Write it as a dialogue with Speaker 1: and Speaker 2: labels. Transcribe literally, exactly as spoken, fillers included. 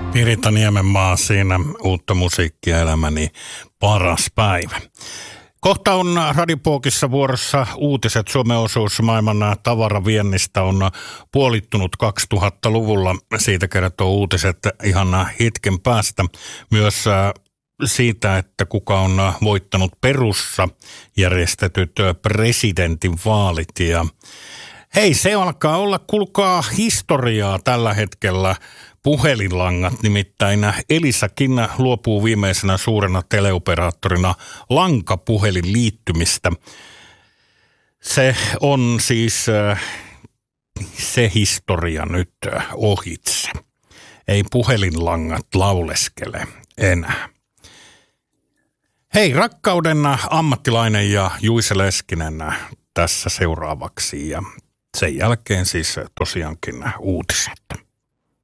Speaker 1: Pirita Niemenmaa siinä, uutta musiikkia, elämäni paras päivä. Kohta on Radiopookissa vuorossa uutiset. Suomen osuus maailman tavaraviennistä on puolittunut kaksituhattaluvulla. Siitä kertoo uutiset ihan hetken päästä. Myös siitä, että kuka on voittanut Perussa järjestetyt presidentinvaalit. Ja hei, se alkaa olla, kuulkaa, historiaa tällä hetkellä. Puhelinlangat, nimittäin Elisakin luopuu viimeisenä suurena teleoperaattorina lankapuhelinliittymistä. Se on siis se historia nyt ohitse. Ei puhelinlangat lauleskele enää. Hei, rakkauden ammattilainen ja Juise Leskinen tässä seuraavaksi ja sen jälkeen siis tosiaankin uutiset.